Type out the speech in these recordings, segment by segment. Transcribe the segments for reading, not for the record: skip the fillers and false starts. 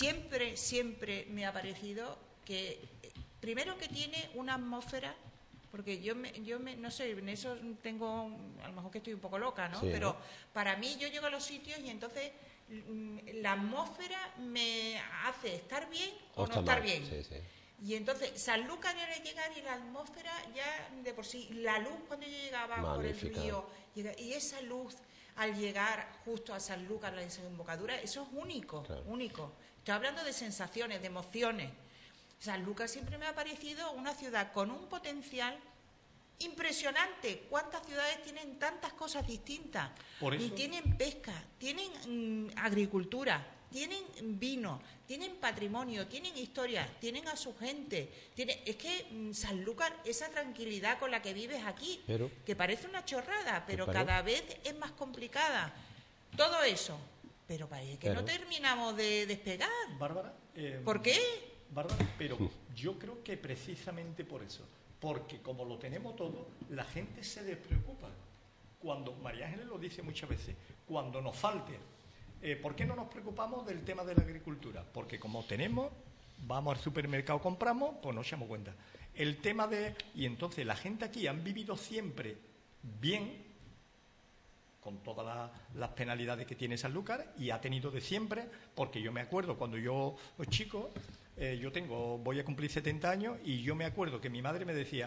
siempre me ha parecido que, primero, que tiene una atmósfera, porque yo no sé, en eso tengo, a lo mejor que estoy un poco loca, ¿no? Sí, Pero ¿no? para mí, yo llego a los sitios y entonces la atmósfera me hace estar bien o no estar mal. bien. Sí, sí. Y entonces Sanlúcar era llegar y la atmósfera ya de por sí, la luz cuando yo llegaba por el Magnífica. río, y esa luz al llegar justo a Sanlúcar, la desembocadura, eso es único, Claro. único. Estoy hablando de sensaciones, de emociones. Sanlúcar siempre me ha parecido una ciudad con un potencial impresionante. ¿Cuántas ciudades tienen tantas cosas distintas? Por eso... Y tienen pesca, tienen agricultura, tienen vino, tienen patrimonio, tienen historia, tienen a su gente. Es que Sanlúcar, esa tranquilidad con la que vives aquí, que parece una chorrada, pero cada vez es más complicada. Todo eso. Pero parece que no terminamos de despegar. Bárbara, ¿por qué? Bárbara, pero yo creo que precisamente por eso. Porque como lo tenemos todo, la gente se despreocupa. Cuando, María Ángeles lo dice muchas veces, cuando nos falte, ¿por qué no nos preocupamos del tema de la agricultura? Porque como tenemos, vamos al supermercado, compramos, pues nos echamos cuenta. El tema de... Y entonces la gente aquí han vivido siempre bien, con todas las penalidades que tiene Sanlúcar, y ha tenido de siempre, porque yo me acuerdo cuando yo was chico... voy a cumplir 70 años y yo me acuerdo que mi madre me decía,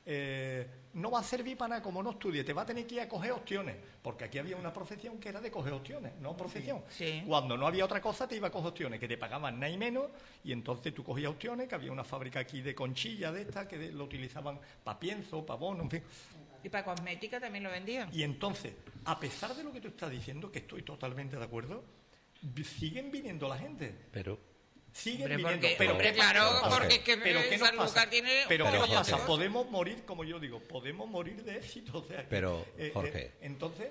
no va a servir para nada como no estudie, te va a tener que ir a coger ostiones, porque aquí había una profesión que era de coger ostiones, no profesión. Sí. Cuando no había otra cosa te iba a coger ostiones, que te pagaban nada y menos, y entonces tú cogías ostiones, que había una fábrica aquí de conchilla de estas, que lo utilizaban para pienso, para bono, en fin. Y para cosmética también lo vendían. Y entonces, a pesar de lo que tú estás diciendo, que estoy totalmente de acuerdo, siguen viniendo la gente. Siguen viniendo, pero ¿qué pasa? ¿Qué nos pasa? Podemos morir, como yo digo, podemos morir de éxito. O sea, pero, Jorge, entonces...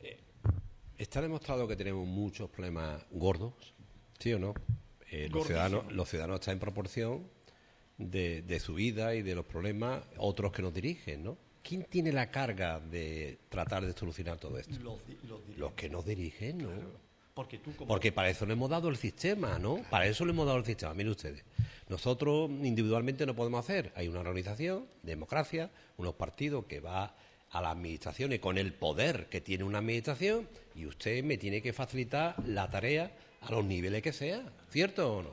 está demostrado que tenemos muchos problemas gordos, ¿sí o no? Los ciudadanos están en proporción de su vida y de los problemas otros que nos dirigen, ¿no? ¿Quién tiene la carga de tratar de solucionar todo esto? Los que nos dirigen, ¿no? Claro. Porque para eso le hemos dado el sistema, ¿no? Para eso le hemos dado el sistema. Miren ustedes, nosotros individualmente no podemos hacer. Hay una organización, democracia, unos partidos que va a las administraciones con el poder que tiene una administración, y usted me tiene que facilitar la tarea a los niveles que sea. ¿Cierto o no?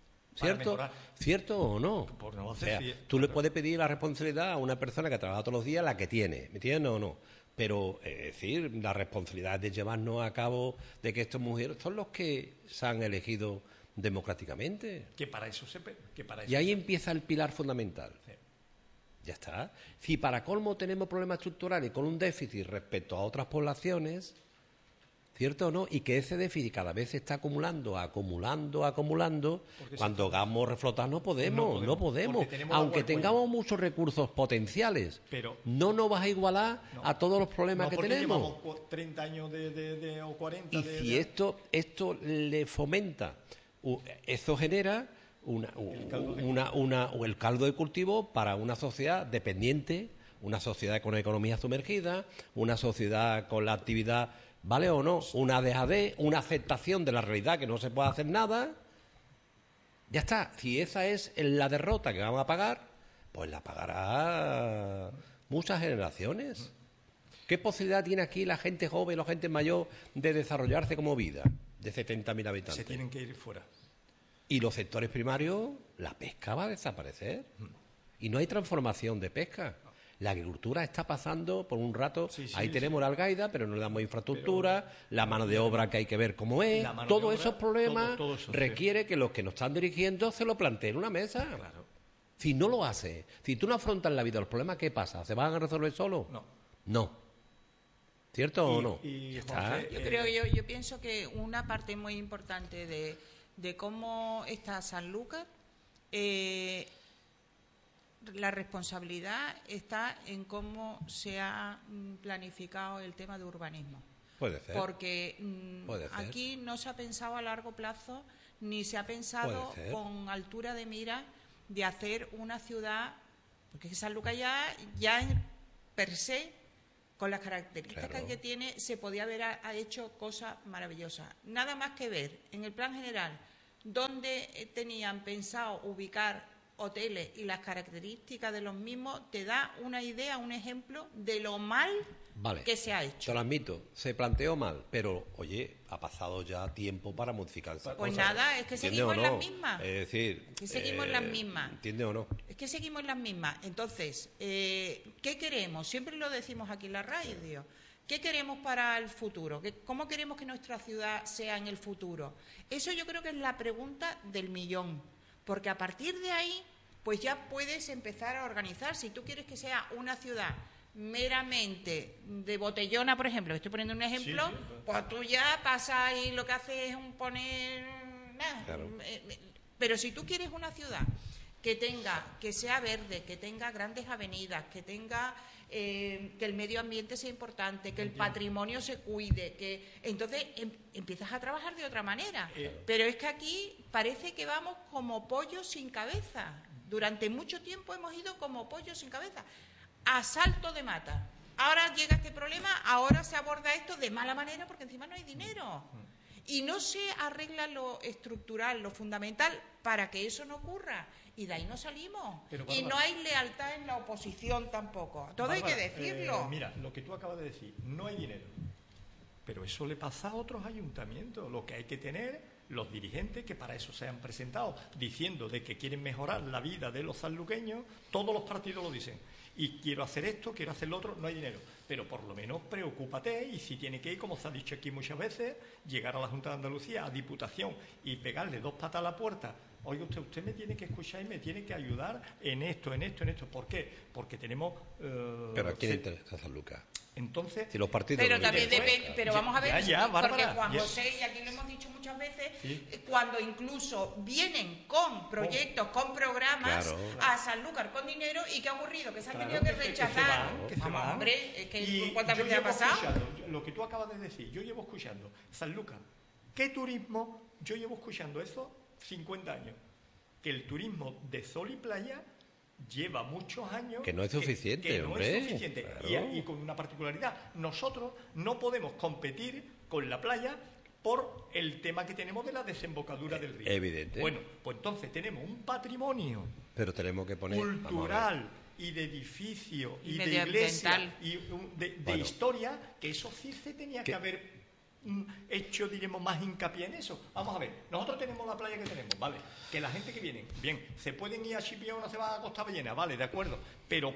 ¿Cierto o no? O sea, tú le puedes pedir la responsabilidad a una persona que trabaja todos los días, la que tiene, ¿me entiendes o no? Pero, es decir, la responsabilidad de llevarnos a cabo de que estos mujeres son los que se han elegido democráticamente. Y ahí empieza el pilar fundamental. Sí. Ya está. Si para colmo tenemos problemas estructurales con un déficit respecto a otras poblaciones, ¿cierto o no? Y que ese déficit cada vez se está acumulando, cuando hagamos reflotar no podemos. Aunque tengamos muchos recursos potenciales, pero no nos vas a igualar a todos los problemas que tenemos. Llevamos 30 años o 40. Y si esto le fomenta, eso genera el caldo de cultivo para una sociedad dependiente, una sociedad con economía sumergida, una sociedad con la actividad... ¿Vale o no? Una dejadez, una aceptación de la realidad, que no se puede hacer nada. Ya está. Si esa es la derrota que vamos a pagar, pues la pagará muchas generaciones. ¿Qué posibilidad tiene aquí la gente joven, la gente mayor de desarrollarse como vida? De 70.000 habitantes. Se tienen que ir fuera. Y los sectores primarios, la pesca va a desaparecer. Y no hay transformación de pesca. La agricultura está pasando por un rato, ahí tenemos la algaida, pero no le damos infraestructura, la mano de obra que hay que ver cómo es, todos esos problemas requiere que los que nos están dirigiendo se lo planteen en una mesa. Claro. Si no lo hace, si tú no afrontas la vida los problemas, ¿qué pasa? ¿Se van a resolver solos? No. ¿Cierto o no? Yo pienso que una parte muy importante de cómo está Sanlúcar, la responsabilidad está en cómo se ha planificado el tema de urbanismo. Puede ser. Porque aquí no se ha pensado a largo plazo, ni se ha pensado con altura de mira de hacer una ciudad, porque Sanlúcar ya per se, con las características que tiene, se podía haber hecho cosas maravillosas. Nada más que ver en el plan general dónde tenían pensado ubicar hoteles y las características de los mismos, te da una idea, un ejemplo de lo mal que se ha hecho. Te lo admito, se planteó mal, pero, oye, ha pasado ya tiempo para modificar esas pues cosas. Nada, es que seguimos en las mismas. Es decir... Que seguimos en las mismas. ¿Entiende o no? Es que seguimos en las mismas. Entonces, ¿qué queremos? Siempre lo decimos aquí en la radio. ¿Qué queremos para el futuro? ¿Cómo queremos que nuestra ciudad sea en el futuro? Eso yo creo que es la pregunta del millón. Porque a partir de ahí, pues ya puedes empezar a organizar. Si tú quieres que sea una ciudad meramente de botellona, por ejemplo, estoy poniendo un ejemplo, sí, pues tú ya pasas y lo que haces es poner... Claro. Pero si tú quieres una ciudad que sea verde, que tenga grandes avenidas, que tenga que el medio ambiente sea importante, que el patrimonio se cuide, entonces empiezas a trabajar de otra manera. Pero es que aquí parece que vamos como pollos sin cabeza. Durante mucho tiempo hemos ido como pollos sin cabeza, a salto de mata. Ahora llega este problema, ahora se aborda esto de mala manera porque encima no hay dinero. Y no se arregla lo estructural, lo fundamental, para que eso no ocurra. Y de ahí no salimos. Pero, y no hay lealtad en la oposición tampoco. Todo hay que decirlo. Mira, lo que tú acabas de decir, no hay dinero. Pero eso le pasa a otros ayuntamientos. Lo que hay que tener, los dirigentes que para eso se han presentado, diciendo de que quieren mejorar la vida de los sanluqueños, todos los partidos lo dicen. Y quiero hacer esto, quiero hacer lo otro, no hay dinero. Pero por lo menos preocúpate y si tiene que ir, como se ha dicho aquí muchas veces, llegar a la Junta de Andalucía, a Diputación y pegarle 2 patas a la puerta. Oiga, usted me tiene que escuchar y me tiene que ayudar en esto. ¿Por qué? Porque tenemos... ¿Pero a quién interesa Sanlúcar? Entonces... Si los partidos... Pero también depende... Pero vamos a ver... Bárbara, porque Juan José, y aquí lo hemos dicho muchas veces, cuando incluso vienen con proyectos, con programas a Sanlúcar con dinero, ¿y qué ha ocurrido? Que se han tenido que rechazar. Vamos, hombre, ¿cuántas veces ha pasado? Lo que tú acabas de decir, yo llevo escuchando Sanlúcar. ¿Qué turismo? Yo llevo escuchando eso 50 años, que el turismo de sol y playa lleva muchos años... Que no es suficiente, que no hombre. Es suficiente. Claro. Y con una particularidad, nosotros no podemos competir con la playa por el tema que tenemos de la desembocadura del río. Evidente. Bueno, pues entonces tenemos un patrimonio pero tenemos que poner, cultural y de edificio y de iglesia y de historia, que eso sí se tenía que haber hecho, diremos, más hincapié en eso. Vamos a ver, nosotros tenemos la playa que tenemos, ¿vale? Que la gente que viene, bien, se pueden ir a Chipiona o no se va a Costa Ballena, vale, de acuerdo, pero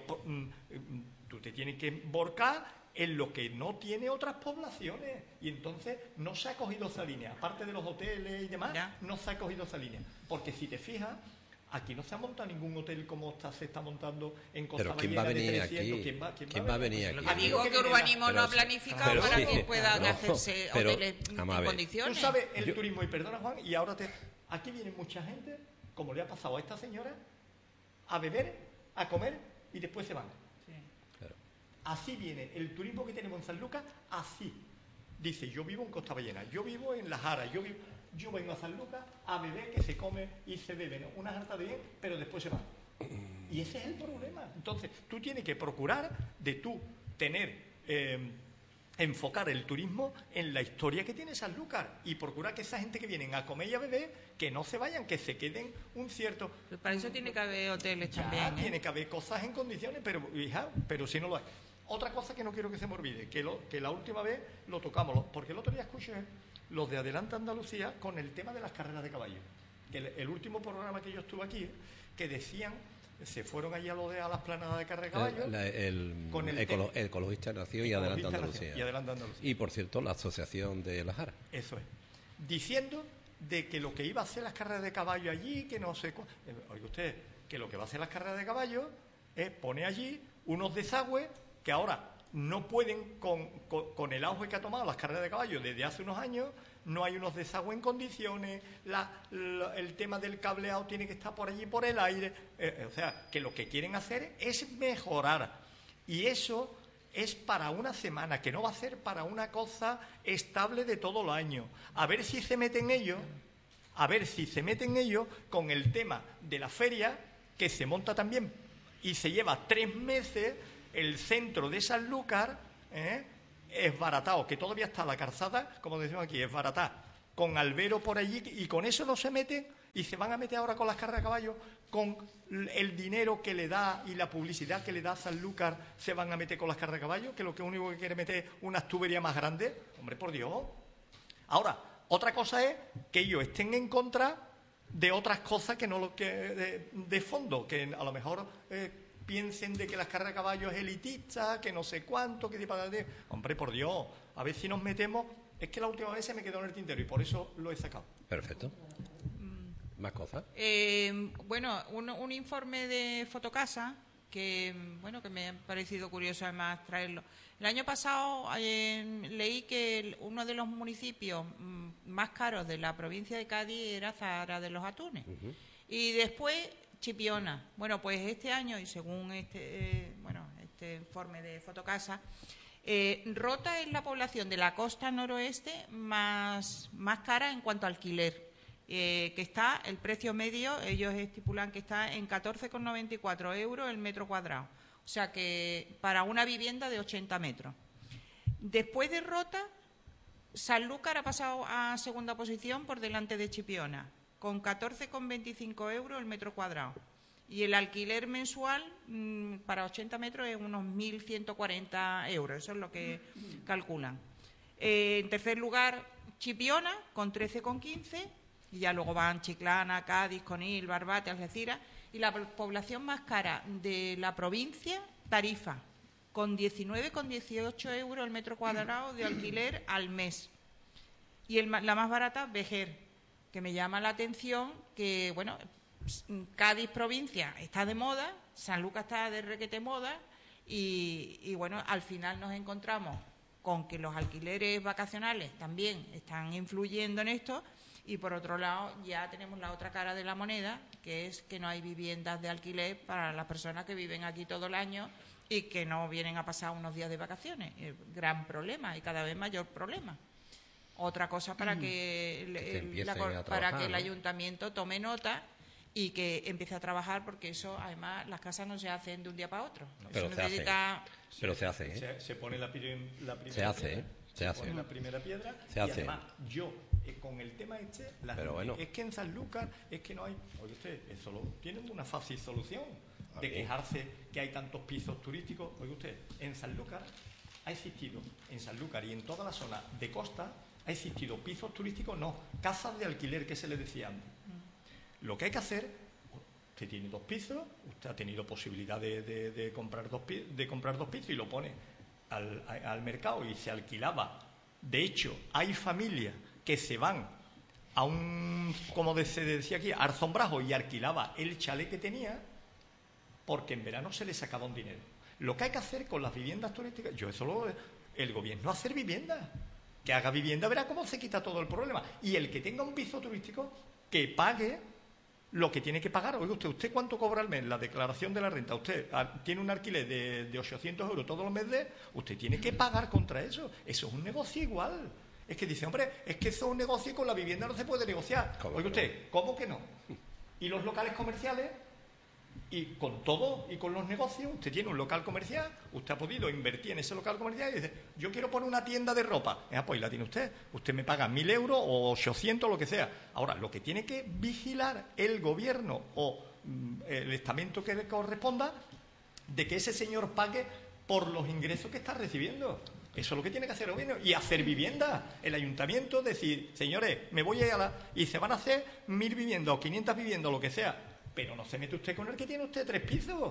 tú te tienes que emborcar en lo que no tiene otras poblaciones y entonces no se ha cogido esa línea, aparte de los hoteles y demás, no se ha cogido esa línea, porque si te fijas, aquí no se ha montado ningún hotel como se está montando en Costa Ballena. ¿Pero quién va a venir aquí? ¿Quién va a venir aquí? Digo que urbanismo no ha planificado para que puedan hacerse hoteles en condiciones. Tú sabes el turismo, y perdona Juan, y ahora aquí viene mucha gente, como le ha pasado a esta señora, a beber, a comer y después se van. Sí. Claro. Así viene el turismo que tenemos en Sanlúcar, así. Dice, yo vivo en Costa Ballena, yo vivo en La Jara, yo vengo a Sanlúcar a beber, que se come y se bebe, ¿no? Una jarta de bien, pero después se va. Y ese es el problema. Entonces, tú tienes que procurar de tú tener, enfocar el turismo en la historia que tiene Sanlúcar y procurar que esa gente que vienen a comer y a beber, que no se vayan, que se queden un cierto... Pero para eso tiene que haber hoteles también. Tiene que haber cosas en condiciones, pero si no lo hay. Otra cosa que no quiero que se me olvide, que la última vez lo tocamos, porque el otro día escuché los de Adelante Andalucía con el tema de las carreras de caballo. Que el último programa que yo estuve aquí, que decían, se fueron allí a las planadas de carreras de caballo. El Ecologista Nació y Adelante Andalucía. Y por cierto, la Asociación de La Jara. Eso es. Diciendo de que lo que iba a hacer las carreras de caballo allí, que no sé... Oiga usted, que lo que va a hacer las carreras de caballo es poner allí unos desagües que ahora no pueden, con el auge que ha tomado las carreras de caballo desde hace unos años, no hay unos desagües en condiciones, el tema del cableado tiene que estar por allí, por el aire, o sea, que lo que quieren hacer es mejorar. Y eso es para una semana, que no va a ser para una cosa estable de todo el año. A ver si se meten ellos con el tema de la feria, que se monta también y se lleva 3 meses... El centro de Sanlúcar es baratado, que todavía está la calzada, como decimos aquí, es barata. con albero por allí, y con eso no se meten, y se van a meter ahora con las carreras de caballo, con el dinero que le da y la publicidad que le da Sanlúcar, se van a meter con las carreras de caballo, que lo que único que quiere meter es unas tuberías más grandes. Hombre, por Dios. Ahora, otra cosa es que ellos estén en contra de otras cosas que no lo que de fondo, que a lo mejor piensen de que las carreras de caballo es elitista, que no sé cuánto, que tipo de... Hombre, por Dios, a ver si nos metemos. Es que la última vez se me quedó en el tintero y por eso lo he sacado. Perfecto. ¿Más cosas? Bueno, un informe de Fotocasa que me ha parecido curioso además traerlo. El año pasado leí que uno de los municipios más caros de la provincia de Cádiz era Zahara de los Atunes. Y después Chipiona. Bueno, pues este año, y según este informe de Fotocasa, Rota es la población de la costa noroeste más cara en cuanto a alquiler. Que está, el precio medio, ellos estipulan que está en 14,94 euros el metro cuadrado. O sea que para una vivienda de 80 metros. Después de Rota, Sanlúcar ha pasado a segunda posición por delante de Chipiona, con 14,25 euros el metro cuadrado. Y el alquiler mensual para 80 metros es unos 1.140 euros, eso es lo que calculan. En tercer lugar, Chipiona, con 13,15, y ya luego van Chiclana, Cádiz, Conil, Barbate, Algeciras, y la población más cara de la provincia, Tarifa, con 19,18 euros el metro cuadrado de alquiler al mes. Y la más barata, Vejer, que me llama la atención que, bueno, Cádiz provincia está de moda, Sanlúcar está de requete moda, y bueno, al final nos encontramos con que los alquileres vacacionales también están influyendo en esto. Y por otro lado, ya tenemos la otra cara de la moneda, que es que no hay viviendas de alquiler para las personas que viven aquí todo el año y que no vienen a pasar unos días de vacaciones. Gran problema y cada vez mayor problema. Otra cosa para que el ayuntamiento tome nota y que empiece a trabajar, porque eso, además, las casas no se hacen de un día para otro. Pero eso se necesita... hace. Pero se hace, ¿eh? Se pone la primera se hace, piedra. Se hace. Pone la primera piedra. Se hace. Además, yo, con el tema es que en Sanlúcar es que no hay... Oye, usted, eso tienen una fácil solución de quejarse que hay tantos pisos turísticos. Oye, usted, en Sanlúcar ha existido, en Sanlúcar y en toda la zona de costa, ha existido pisos turísticos, no, casas de alquiler, que se le decía antes. Lo que hay que hacer, usted tiene 2 pisos, usted ha tenido posibilidad de comprar dos pisos y lo pone al mercado y se alquilaba. De hecho, hay familias que se van a como se decía aquí, Arzombrajo, y alquilaba el chalet que tenía porque en verano se le sacaba un dinero. Lo que hay que hacer con las viviendas turísticas, el gobierno hacer viviendas, que haga vivienda, verá cómo se quita todo el problema. Y el que tenga un piso turístico, que pague lo que tiene que pagar. Oiga, ¿usted cuánto cobra al mes? La declaración de la renta. Usted tiene un alquiler de 800 euros todos los meses, usted tiene que pagar contra eso. Eso es un negocio igual. Es que dice, hombre, es que eso es un negocio y con la vivienda no se puede negociar. Oiga usted, ¿cómo que no? Y los locales comerciales, y con todo, y con los negocios, usted tiene un local comercial, usted ha podido invertir en ese local comercial y dice, yo quiero poner una tienda de ropa. Pues la tiene usted. Usted me paga 1.000 euros o 800, lo que sea. Ahora, lo que tiene que vigilar el gobierno o el estamento que le corresponda, de que ese señor pague por los ingresos que está recibiendo. Eso es lo que tiene que hacer el gobierno. Y hacer vivienda. El ayuntamiento, decir, señores, me voy a ir y se van a hacer 1.000 viviendas o 500 viviendas o lo que sea. Pero no se mete usted con el que tiene usted 3 pisos.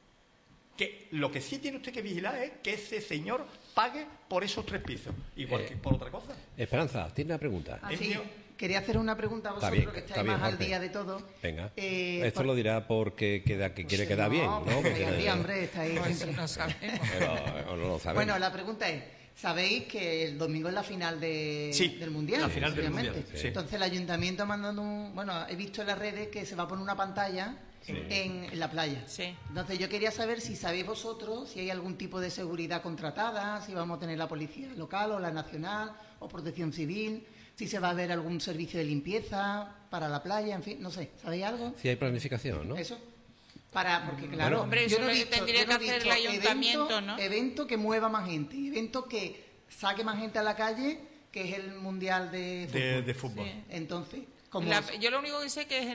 Que lo que sí tiene usted que vigilar es que ese señor pague por esos 3 pisos. Igual que por otra cosa. Esperanza, tiene una pregunta. Sí, quería hacer una pregunta a vosotros, que estáis más al día de todo. Venga. Esto lo dirá porque quiere quedar bien, ¿no? Hombre, estáis siempre. No sabemos. Pero no lo sabemos. Bueno, la pregunta es, sabéis que el domingo es la final del Mundial. La final del Mundial. Sí. Entonces el ayuntamiento ha mandado he visto en las redes que se va a poner una pantalla en la playa. Sí. Entonces yo quería saber si sabéis vosotros si hay algún tipo de seguridad contratada, si vamos a tener la policía local o la nacional o protección civil, si se va a ver algún servicio de limpieza para la playa, en fin, no sé, ¿sabéis algo? Si hay planificación, ¿no? Eso. Porque claro, bueno, hombre, eso yo no he lo tendría que hacer el ayuntamiento, ¿no? Evento que mueva más gente, evento que saque más gente a la calle que es el Mundial de Fútbol. de fútbol. Sí. Entonces, como... Yo lo único que sé que es